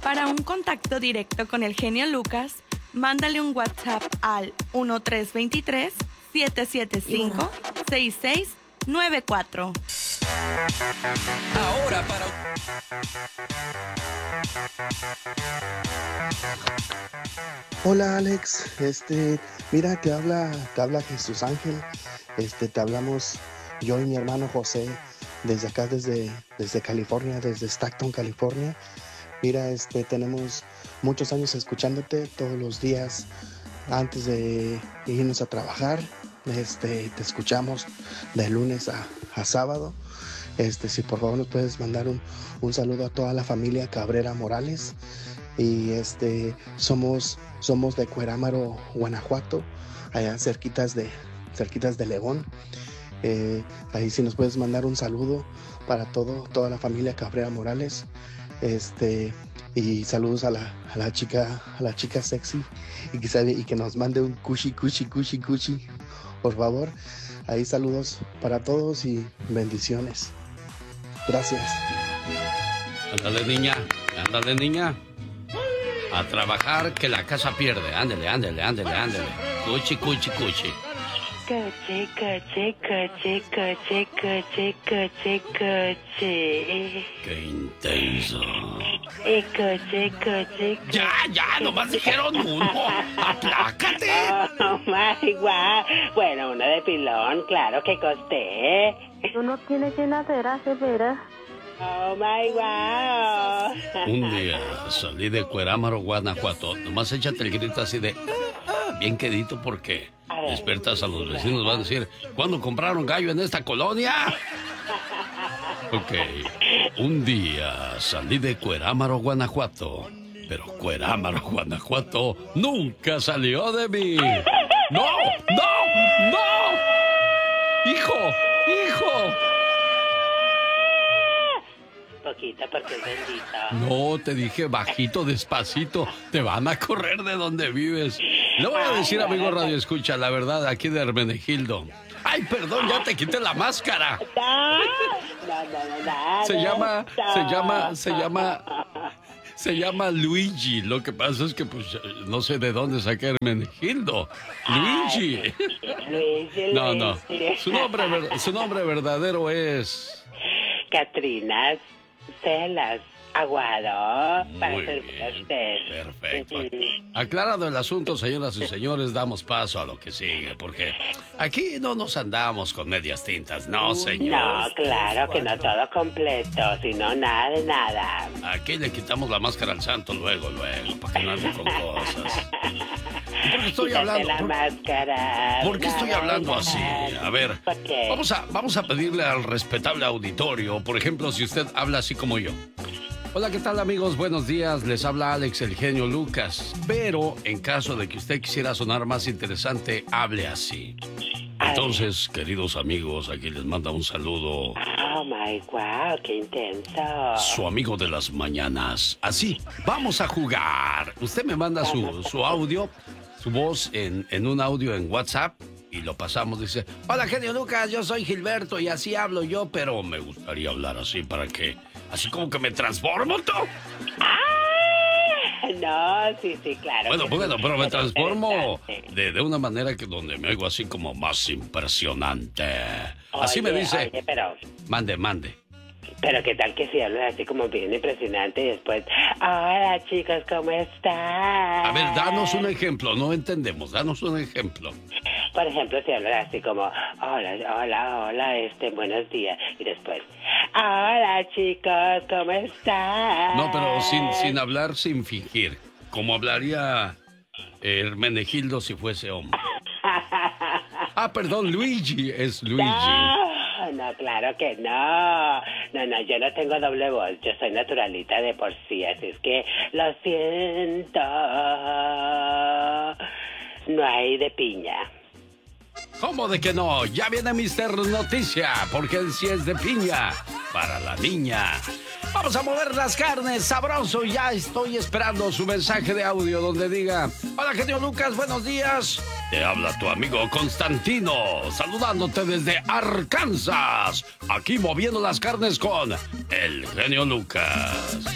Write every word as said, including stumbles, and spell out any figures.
Para un contacto directo con el genio Lucas, mándale un WhatsApp al uno tres dos tres, siete siete cinco, seis seis nueve cuatro. Ahora para... Hola Alex, este, mira, te habla, te habla Jesús Ángel, este, te hablamos yo y mi hermano José desde acá, desde, desde California, desde Stockton, California. Mira, este, tenemos muchos años escuchándote todos los días antes de irnos a trabajar. Este, te escuchamos de lunes a, a sábado. Este, si por favor nos puedes mandar un, un saludo a toda la familia Cabrera Morales. Y este, somos, somos de Cuerámaro, Guanajuato, allá cerquitas de, cerquitas de León. Eh, ahí si nos puedes mandar un saludo para todo, toda la familia Cabrera Morales. Este, y saludos a la, a la chica, a la chica sexy, y que, sabe, y que nos mande un cushi, cushi, cushi, cushi, por favor. Ahí saludos para todos y bendiciones. Gracias. Ándale, niña, ándale, niña. A trabajar que la casa pierde. Ándale, ándale, ándale, ándale. Cuchi, cuchi, cuchi. Coche, coche, coche, coche, coche, coche, coche. Qué intenso. Eh, coche, coche, Ya, ya, nomás dijeron uno. Aplácate. Oh, my God. Bueno, uno de pilón, claro que costé. Tú no tienes llenadera, severa. Oh, my God. Un día salí de Cuerámaro, Guanajuato. Nomás échate el grito así de... ah, bien quedito porque despiertas a los vecinos. Van a decir, ¿cuándo compraron gallo en esta colonia? Ok. Un día salí de Cuerámaro, Guanajuato. Pero Cuerámaro, Guanajuato nunca salió de mí. ¡No! ¡No! ¡No! ¡Hijo! ¡Hijo! Poquito porque es bendito. No, te dije bajito, despacito. Te van a correr de donde vives. Le voy a decir, amigo Radio Escucha, la verdad, aquí de Hermenegildo. Ay, perdón, ya te quité la máscara. No, no, no, no, Se llama, se llama, se llama, se llama Luigi. Lo que pasa es que, pues, no sé de dónde saqué Hermenegildo. Luigi. Luigi, No, no. Luigi. Su nombre, ver- su nombre verdadero es... Catrina Celas Aguado. Para Muy servirle a bien, usted. perfecto. Aclarado el asunto, señoras y señores, damos paso a lo que sigue, porque aquí no nos andamos con medias tintas, no, señor. No, claro que no todo completo, sino nada de nada. Aquí le quitamos la máscara al santo luego, luego, para que no ande con cosas. ¿Por qué estoy Quítate hablando? la ¿Por, máscara. por qué estoy Nada de hablando así? nada. A ver, ¿Por qué? vamos a, vamos a pedirle al respetable auditorio, por ejemplo, si usted habla así como yo. Hola, ¿qué tal, amigos? Buenos días, les habla Alex, el genio Lucas. Pero en caso de que usted quisiera sonar más interesante, hable así. Entonces, queridos amigos, aquí les manda un saludo Oh my wow, qué intenso. su amigo de las mañanas. Así, vamos a jugar. Usted me manda su, su audio, su voz en, en un audio en WhatsApp y lo pasamos. Dice, hola, genio Lucas, yo soy Gilberto y así hablo yo, pero me gustaría hablar así para que, así como que me transformo, ¿tú? No, sí, sí, claro. Bueno, que bueno, sí, pero me es transformo interesante. de, de una manera que donde me oigo así como más impresionante. Así me Oye, dice, Oye, pero, mande, mande. pero qué tal que si hablas así como bien impresionante y después, hola chicos, ¿cómo están? A ver, danos un ejemplo, no entendemos, danos un ejemplo. Por ejemplo, si hablas así como, hola, hola, hola, este, buenos días. Y después, hola chicos, ¿cómo están? No, pero sin, sin hablar, sin fingir. Como hablaría Hermenegildo si fuese hombre. Ah, perdón, Luigi, es Luigi. No, no, claro que no. No, no, yo no tengo doble voz. Yo soy naturalita de por sí, así es que lo siento. No hay de piña. ¿Cómo de que no? Ya viene mister Noticia, porque él sí es de piña para la niña. Vamos a mover las carnes, sabroso. Ya estoy esperando su mensaje de audio donde diga, hola, genio Lucas, buenos días. Te habla tu amigo Constantino, saludándote desde Arkansas. Aquí moviendo las carnes con el genio Lucas.